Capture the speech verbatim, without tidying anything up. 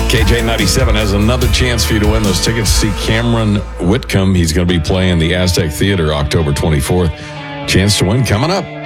K J ninety-seven has another chance for you to win those tickets to see Cameron Whitcomb. He's going to be playing the Aztec Theater October twenty-fourth. Chance to win coming up.